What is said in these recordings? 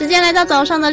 时间来到早上的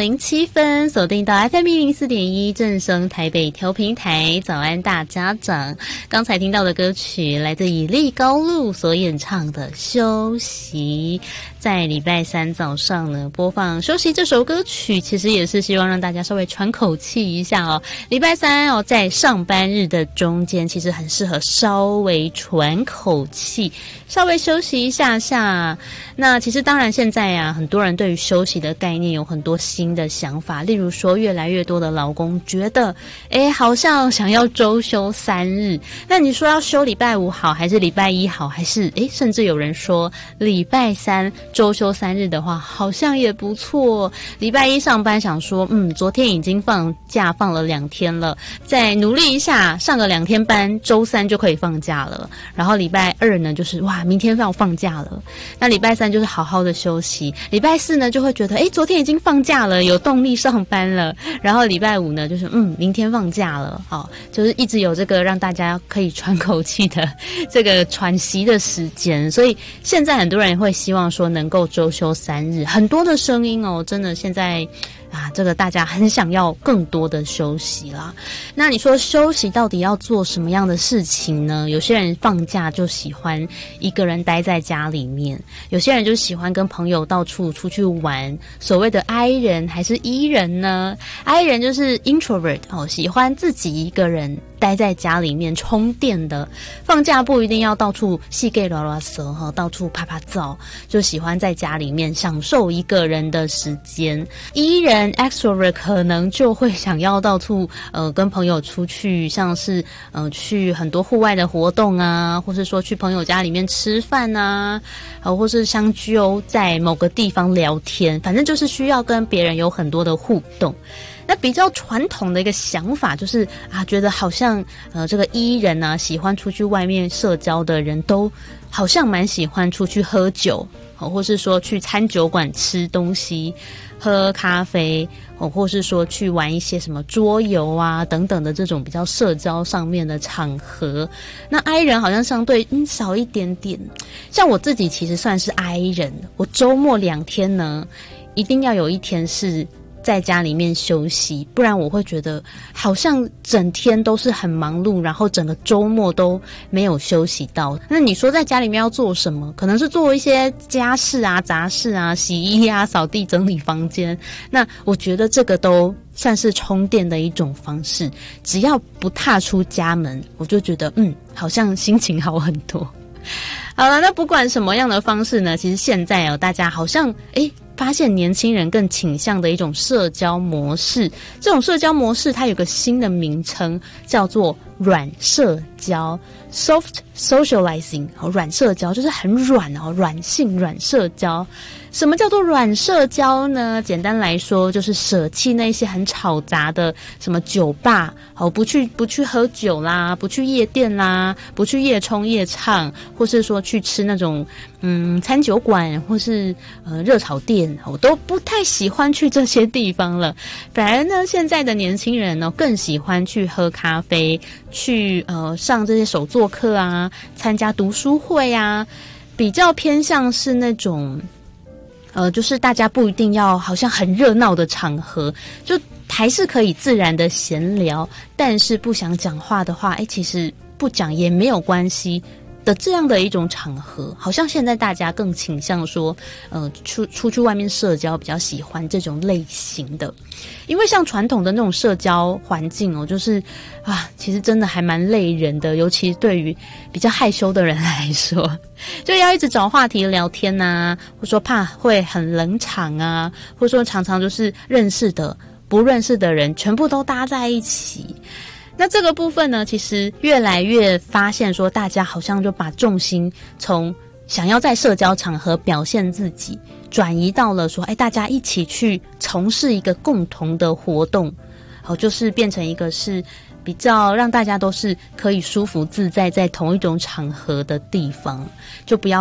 6:07，锁定到 FM104.1 正声台北调频台，早安大家长。刚才听到的歌曲来自以利高露所演唱的《休息》。在礼拜三早上呢，播放《休息》这首歌曲，其实也是希望让大家稍微喘口气一下哦。礼拜三哦，在上班日的中间，其实很适合稍微喘口气，稍微休息一下下。那其实当然现在啊，很多人对于休息的概念有很多新的想法，例如说越来越多的劳工觉得好像想要周休3日。那你说要休礼拜5好，还是礼拜1好，还是甚至有人说礼拜3周休3日的话好像也不错。礼拜1上班想说昨天已经放假放了2天了，再努力一下上个2天班，周3就可以放假了。然后礼拜2呢就是明天要放假了，那礼拜3就是好好的休息。礼拜4呢就会觉得昨天已经放假了，有动力上班了。然后礼拜5呢就是明天放假了，就是一直有这个让大家可以喘口气的这个喘息的时间。所以现在很多人会希望说能够周休3日，很多的声音真的现在这个大家很想要更多的休息啦。那你说休息到底要做什么样的事情呢？有些人放假就喜欢一个人待在家里面，有些人就喜欢跟朋友到处出去玩。所谓的 I 人还是 E 人呢？ I 人就是 introvert 喜欢自己一个人待在家里面充电的，放假不一定要到处细给拉拉蛇到处拍拍照，就喜欢在家里面享受一个人的时间。E 人 extrovert 可能就会想要到处跟朋友出去，像是去很多户外的活动啊，或是说去朋友家里面吃饭啊，或是相聚在某个地方聊天，反正就是需要跟别人有很多的互动。那比较传统的一个想法就是觉得好像这个E人啊，喜欢出去外面社交的人都好像蛮喜欢出去喝酒，或是说去餐酒馆吃东西喝咖啡，或是说去玩一些什么桌游啊等等的这种比较社交上面的场合。那 I 人好像相对少一点点。像我自己其实算是 I 人，我周末2天呢一定要有1天是在家里面休息，不然我会觉得好像整天都是很忙碌，然后整个周末都没有休息到。那你说在家里面要做什么？可能是做一些家事啊、杂事啊、洗衣啊、扫地、整理房间。那我觉得这个都算是充电的一种方式，只要不踏出家门，我就觉得好像心情好很多。好了，那不管什么样的方式呢，其实现在大家好像发现年轻人更倾向的一种社交模式。这种社交模式它有个新的名称，叫做软社交 （soft socializing）。软社交就是很软软性软社交。什么叫做软社交呢？简单来说，就是舍弃那些很吵杂的什么酒吧，不去喝酒啦，不去夜店啦，不去夜冲夜唱，或是说去吃那种餐酒馆或是热炒店，我都不太喜欢去这些地方了。反而呢，现在的年轻人更喜欢去喝咖啡，去上这些手作课啊，参加读书会啊，比较偏向是那种就是大家不一定要好像很热闹的场合，就还是可以自然的闲聊，但是不想讲话的话，其实不讲也没有关系的这样的一种场合。好像现在大家更倾向说出去外面社交，比较喜欢这种类型的。因为像传统的那种社交环境就是其实真的还蛮累人的，尤其对于比较害羞的人来说，就要一直找话题聊天啊，或说怕会很冷场啊，或说常常就是认识的不认识的人全部都搭在一起。那这个部分呢，其实越来越发现说，大家好像就把重心从想要在社交场合表现自己，转移到了说大家一起去从事一个共同的活动，就是变成一个是比较让大家都是可以舒服自在在同一种场合的地方，就不要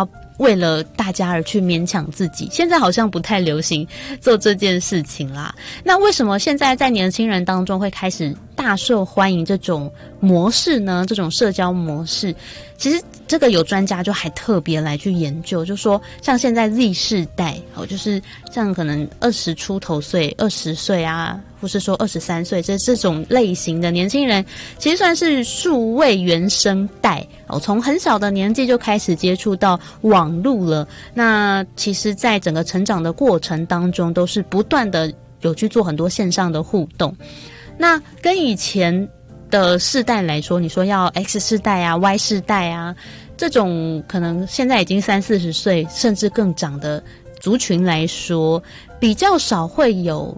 为了大家而去勉强自己，现在好像不太流行做这件事情啦。那为什么现在在年轻人当中会开始大受欢迎这种模式呢？这种社交模式，其实这个有专家就还特别来去研究，就说像现在 Z 世代，就是像可能20出头岁、20岁啊，或是说23岁这种类型的年轻人，其实算是数位原生代从很小的年纪就开始接触到网络了。那其实在整个成长的过程当中，都是不断的有去做很多线上的互动。那跟以前的世代来说，你说要 X 世代啊 Y 世代啊，这种可能现在已经30-40岁甚至更长的族群来说，比较少会有